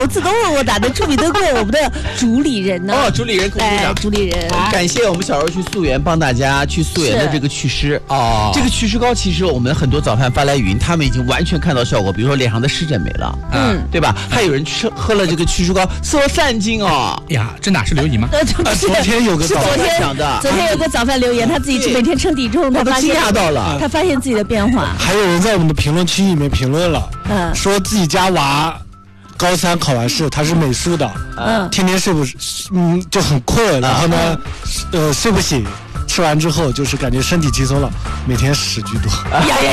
自都问我打的出名的贵，我们的主理人呢？ 主理人，鼓掌， 主理人， 感谢我们小时候去溯源，帮大家去溯源的这个祛湿这个祛湿膏其实我们很多早饭发来语音，他们已经完全看到效果，比如说脸上的湿疹没了，对吧？还有人喝了这个祛湿膏色散精呀，这哪是刘姨吗？ 昨天有个早饭讲的， 昨天有个早饭留言，他自己每天称体重，他惊讶到了， 他发现自己的变化。 还有人在我们的评论区里面评论了，说自己家娃高3考完试，他是美术的，天天睡不，就很困，然后呢，睡不醒，吃完之后就是感觉身体轻松了，每天10句多。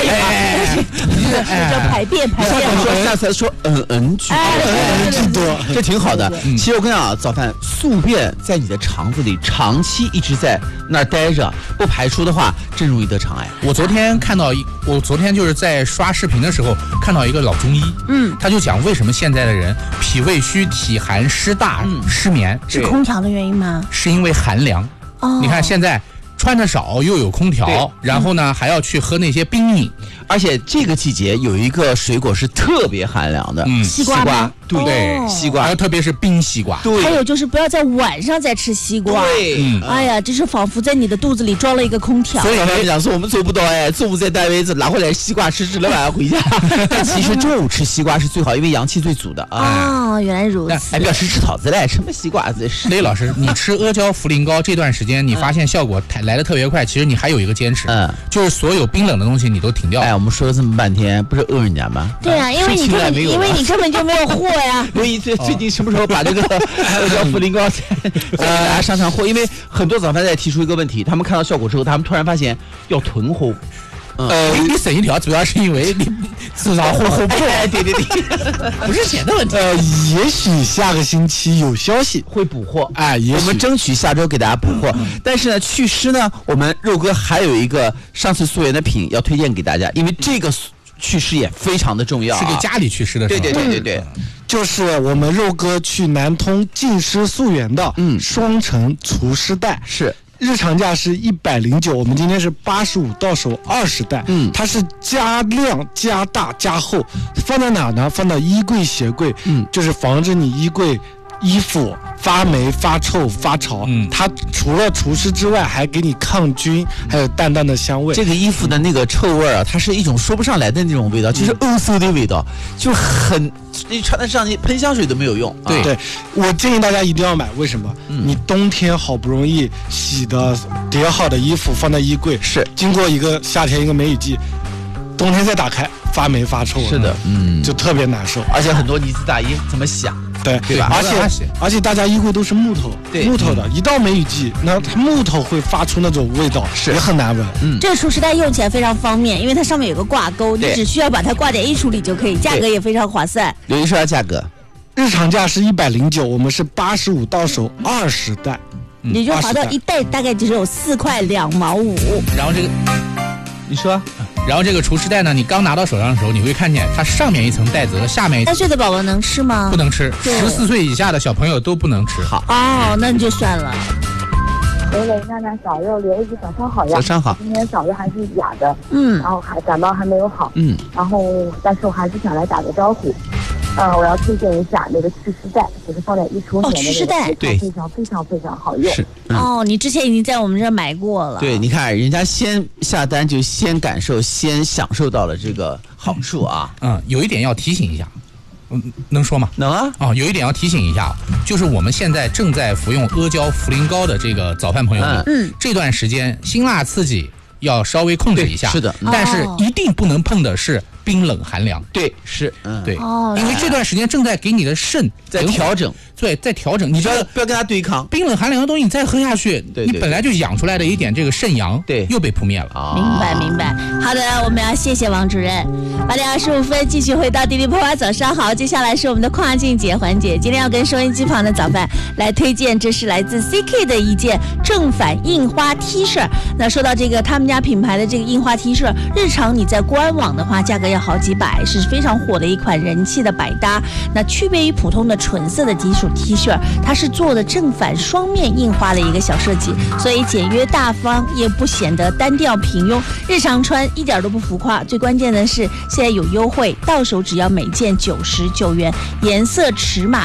叫排便。 下次说句多， 这挺好的。其实我跟你讲，早饭宿便在你的肠子里长期一直在那儿待着，不排出的话，真容易得肠癌。 我昨天就是在刷视频的时候看到一个老中医，他就讲为什么现在的人脾胃虚、体寒、湿大、失眠， 是空调的原因吗？ 是因为寒凉。你看现在穿的少，又有空调，然后呢还要去喝那些冰饮， 而且这个季节有一个水果是特别寒凉的， 西瓜。 对，西瓜， 特别是冰西瓜。 对， 还有就是不要在晚上再吃西瓜。 对， 哎呀，这是仿佛在你的肚子里装了一个空调。 所以他们讲说我们做不到中午在单位拿回来西瓜吃了晚上回家。但其实中午吃西瓜是最好，因为阳气最足的原来如此。 不要吃桃子嘞，什么西瓜子？ 雷老师，你吃阿胶茯苓膏这段时间，你发现效果来得特别快，其实你还有一个坚持，就是所有冰冷的东西你都停掉。 我们说了这么半天，不是讹人家吗？ 对啊，因为你根本就没有货呀。 刘姨最近什么时候把这个阿胶茯苓膏再给大家上货？因为很多早饭在提出一个问题，他们看到效果之后，他们突然发现要囤货。 你省一条主要是因为你市场货不够。 对， 不是钱的问题。 也许下个星期有消息会补货， 我们争取下周给大家补货。但是呢，祛湿呢，我们肉哥还有一个上次溯源的品要推荐给大家，因为这个祛湿也非常的重要， 是给家里祛湿的。 对， 就是我们肉哥去南通净湿溯源的双层除湿袋， 是日常价是109，我们今天是85到手20袋，它是加量加大加厚，放在哪呢？放到衣柜鞋柜，就是防止你衣柜衣服发霉发臭发潮，它除了除湿之外还给你抗菌，还有淡淡的香味。 这个衣服的那个臭味它是一种说不上来的那种味道，就是欧馊的味道，就很你穿得上你喷香水都没有用。 对，我建议大家一定要买，为什么？你冬天好不容易洗的叠好的衣服放在衣柜， 是经过一个夏天一个梅雨季，冬天再打开发霉发臭， 是的， 就特别难受。 而且很多呢子大衣怎么想？ 对吧？而且大家衣柜都是木头的，一到梅雨季，那它木头会发出那种味道，也很难闻。 这个除湿袋用起来非常方便，因为它上面有个挂钩，你只需要把它挂在衣橱里就可以，价格也非常划算。 刘姨说下价格， 日常价是109，我们是85到手20袋， 也就划到一袋大概只有4块2毛5。 然后你说。 然后这个除湿袋呢，你刚拿到手上的时候，你会看见它上面一层带子和下面一层。 3岁的宝宝能吃吗？ 不能吃，14岁以下的小朋友都不能吃。 好那你就算了。 喂，娜娜小肉刘姨早上好呀。 早上好。 今天嗓子还是哑的，然后感冒还没有好，然后但是我还是想来打个招呼。我要推荐一下那个祛湿袋，就是放在衣橱里面的祛湿袋， 对，非常好用。 是你之前已经在我们这儿买过了。 对，你看人家先下单就先感受，先享受到了这个好处啊。 有一点要提醒一下，能说吗？ 能啊。 有一点要提醒一下，就是我们现在正在服用阿胶茯苓膏的这个早饭朋友们，这段时间辛辣刺激要稍微控制一下。 是的， 但是一定不能碰的是冰冷寒凉。 对，是， 对，因为这段时间正在给你的肾在调整， 对，在调整。你不要跟他对抗， 冰冷寒凉的东西你再喝下去，你本来就养出来的一点这个肾阳，又被扑灭了。 明白。好的，我们要谢谢王主任。8点25分继续回到滴滴破花早上好，接下来是我们的跨境节环节。今天要跟收音机旁的早饭来推荐，这是来自 CK 的一件正反印花 T 恤。那说到这个他们家品牌的这个印花 T 恤，日常你在官网的话价格要好几百，是非常火的一款人气的百搭。那区别于普通的纯色的基础 T 恤，它是做的正反双面印花的一个小设计，所以简约大方，也不显得单调平庸，日常穿一点都不浮夸。最关键的是现在有优惠，到手只要每件99元，颜色尺码